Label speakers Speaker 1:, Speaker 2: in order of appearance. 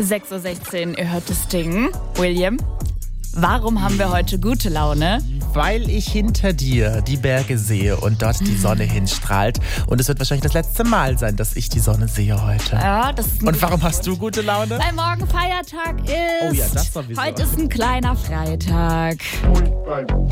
Speaker 1: 6:16 Uhr, ihr hört das Ding. William, warum haben wir heute gute Laune?
Speaker 2: Weil ich hinter dir die Berge sehe und dort die Sonne hinstrahlt. Und es wird wahrscheinlich das letzte Mal sein, dass ich die Sonne sehe heute.
Speaker 1: Ja, das ist
Speaker 2: Und warum hast du gute Laune?
Speaker 1: Weil morgen Feiertag ist.
Speaker 2: Oh ja, das sowieso.
Speaker 1: Heute ist ein kleiner Freitag.